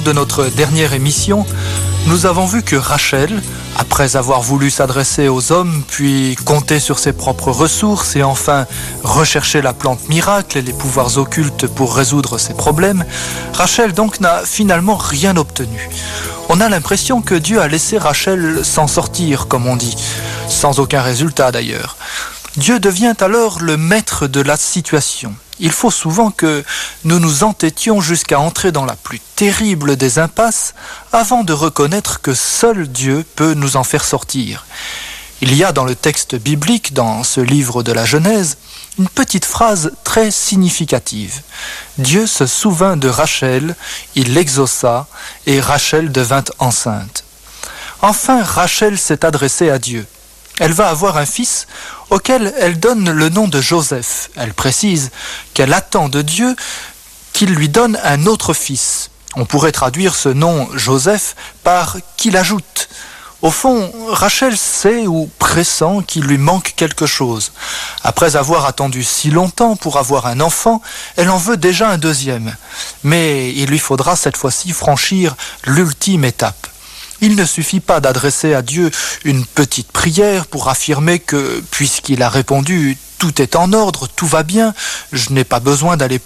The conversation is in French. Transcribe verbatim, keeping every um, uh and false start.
De notre dernière émission, nous avons vu que Rachel, après avoir voulu s'adresser aux hommes, puis compter sur ses propres ressources et enfin rechercher la plante miracle et les pouvoirs occultes pour résoudre ses problèmes, Rachel donc n'a finalement rien obtenu. On a l'impression que Dieu a laissé Rachel s'en sortir, comme on dit, sans aucun résultat d'ailleurs. Dieu devient alors le maître de la situation. Il faut souvent que nous nous entêtions jusqu'à entrer dans la plus terrible des impasses avant de reconnaître que seul Dieu peut nous en faire sortir. Il y a dans le texte biblique, dans ce livre de la Genèse, une petite phrase très significative. Dieu se souvint de Rachel, il l'exauça et Rachel devint enceinte. Enfin, Rachel s'est adressée à Dieu. Elle va avoir un fils auquel elle donne le nom de Joseph. Elle précise qu'elle attend de Dieu qu'il lui donne un autre fils. On pourrait traduire ce nom Joseph par « qu'il ajoute ». Au fond, Rachel sait ou pressent qu'il lui manque quelque chose. Après avoir attendu si longtemps pour avoir un enfant, elle en veut déjà un deuxième. Mais il lui faudra cette fois-ci franchir l'ultime étape. Il ne suffit pas d'adresser à Dieu une petite prière pour affirmer que, puisqu'il a répondu « tout est en ordre, tout va bien, je n'ai pas besoin d'aller